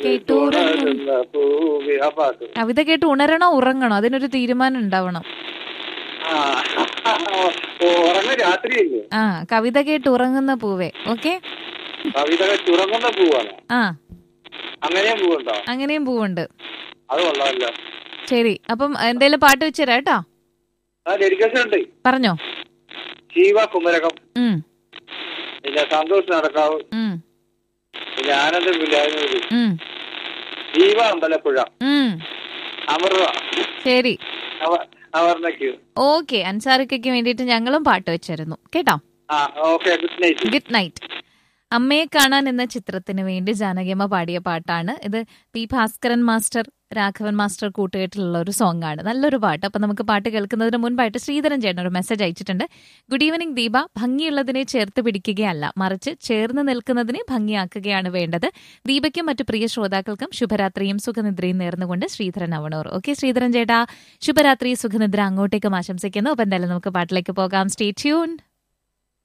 കേട്ടുറങ്ങുന്ന പൂവേ, ആ പാട്ട്. കവിത കേട്ട് ഉണരണോ ഉറങ്ങണോ അതിനൊരു തീരുമാനം ഉണ്ടാവണം. ആ ഉറങ്ങ രാത്രിയല്ലേ? ആ കവിത കേട്ട് ഉറങ്ങുന്ന പൂവേ. ഓക്കെ, കവിത ചുറങ്ങുന്ന പൂവാണ്. ആ അങ്ങനെയും പൂവുണ്ടോ? അങ്ങനെയും പൂവുണ്ട്. അത് കൊള്ളാമല്ലോ. ശരി, അപ്പം എന്തേലും പാട്ട് വെച്ചുതരാം കേട്ടോ. ആ ഡെഡിക്കേഷൻ ഉണ്ട്. പറഞ്ഞോ. ശിവ കുമരകം, ഉം പിന്നെ സന്തോഷ് നടക്കാവ്, ഉം പിന്നെ ആനന്ദ വിലായൂര്, ഉം ജീവ അമ്പലപ്പുഴ, അമൃത. ശരി, അവർണയ്ക്ക്. ഓക്കെ. അൻസാറിക്കയ്ക്ക് വേണ്ടിയിട്ട് ഞങ്ങളും പാട്ട് വെച്ചിരുന്നു കേട്ടോ. ആ okay, good night. Good night. അമ്മയെ കാണാൻ എന്ന ചിത്രത്തിന് വേണ്ടി ജാനകിയമ്മ പാടിയ പാട്ടാണ് ഇത്. P Bhaskaran master, Raghavan master കൂട്ടുകെട്ടിലുള്ള ഒരു സോങ് ആണ്. നല്ലൊരു പാട്ട്. അപ്പൊ നമുക്ക് പാട്ട് കേൾക്കുന്നതിന് മുൻപായിട്ട് ശ്രീധരൻ ചേട്ടൻ ഒരു മെസ്സേജ് അയച്ചിട്ടുണ്ട്. Good evening Deepa. ഭംഗിയുള്ളതിനെ ചേർത്ത് പിടിക്കുകയല്ല, മറിച്ച് ചേർന്ന് നിൽക്കുന്നതിനെ ഭംഗിയാക്കുകയാണ് വേണ്ടത്. ദീപയ്ക്കും മറ്റു പ്രിയ ശ്രോതാക്കൾക്കും ശുഭരാത്രിയും സുഖനിദ്രയും നേർന്നുകൊണ്ട് ശ്രീധരൻ അവണൂർ. ഓക്കെ ശ്രീധരൻ ചേട്ടാ, ശുഭരാത്രി സുഖനിദ്ര അങ്ങോട്ടേക്കും ആശംസിക്കുന്നു. അപ്പൊ എന്തായാലും നമുക്ക് പാട്ടിലേക്ക് പോകാം. Stay tune.